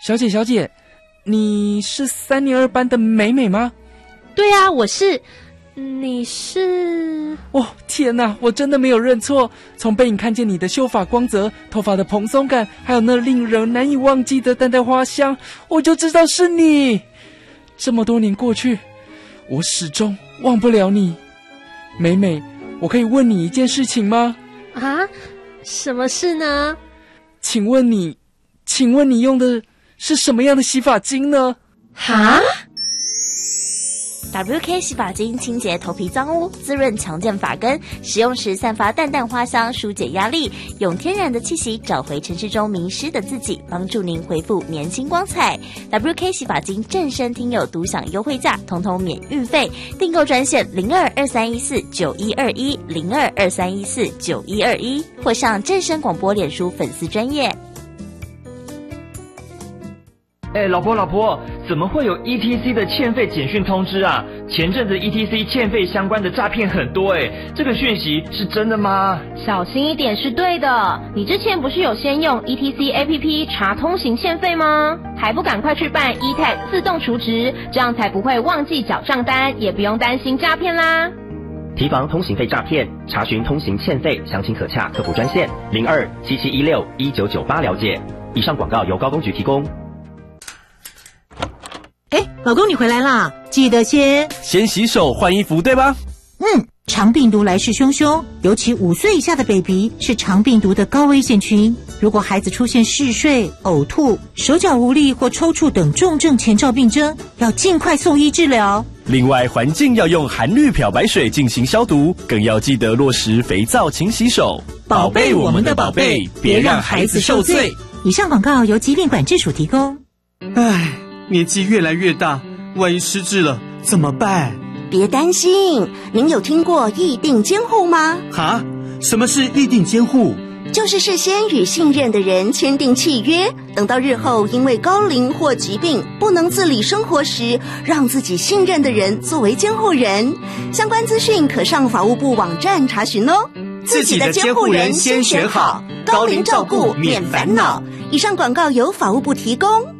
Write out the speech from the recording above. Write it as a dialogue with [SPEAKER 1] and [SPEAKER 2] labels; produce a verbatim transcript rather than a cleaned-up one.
[SPEAKER 1] 小姐小姐，你是三年二班的美美吗？
[SPEAKER 2] 对啊，我是。你是？
[SPEAKER 1] 哦，天哪，我真的没有认错。从背影看见你的秀发光泽，头发的蓬松感，还有那令人难以忘记的淡淡花香，我就知道是你。这么多年过去，我始终忘不了你。美美，我可以问你一件事情吗？
[SPEAKER 2] 啊？什么事呢？
[SPEAKER 1] 请问你，请问你用的是什么样的洗发精呢？
[SPEAKER 2] 哈
[SPEAKER 3] ？W K 洗发精清洁头皮脏污，滋润强健发根，使用时散发淡淡花香，疏解压力，用天然的气息找回城市中迷失的自己，帮助您恢复年轻光彩。W K 洗发精正身听友独享优惠价，统统免运费，订购专线零二二三一四九一二一零二二三一四九一二一，或上正声广播脸书粉丝专页。
[SPEAKER 4] 哎，老婆老婆，怎么会有 E T C 的欠费简讯通知啊？前阵子 E T C 欠费相关的诈骗很多哎，这个讯息是真的吗？
[SPEAKER 5] 小心一点是对的。你之前不是有先用 E T C A P P 查通行欠费吗？还不赶快去办 E T A G 自动储值，这样才不会忘记缴账单，也不用担心诈骗啦。
[SPEAKER 6] 提防通行费诈骗，查询通行欠费，详情可洽客服专线零二七七一六一九九八了解。以上广告由高公局提供。
[SPEAKER 7] 哎，老公你回来啦，记得先
[SPEAKER 8] 先洗手换衣服对吧？
[SPEAKER 7] 嗯，肠病毒来势汹汹，尤其五岁以下的 baby 是肠病毒的高危险群。如果孩子出现嗜睡、呕吐、手脚无力或抽搐等重症前兆病征，要尽快送医治疗。
[SPEAKER 8] 另外，环境要用含氯漂白水进行消毒，更要记得落实肥皂勤洗手，宝贝我们的宝贝，别让孩子受罪。
[SPEAKER 7] 以上广告由疾病管制署提供。
[SPEAKER 9] 唉，年纪越来越大，万一失智了怎么办？
[SPEAKER 10] 别担心，您有听过议定监护吗？
[SPEAKER 9] 哈？什么是议定监护？
[SPEAKER 10] 就是事先与信任的人签订契约，等到日后因为高龄或疾病不能自理生活时，让自己信任的人作为监护人。相关资讯可上法务部网站查询哦。
[SPEAKER 9] 自己的监护人先选好，高龄照顾免烦恼。
[SPEAKER 10] 以上广告由法务部提供。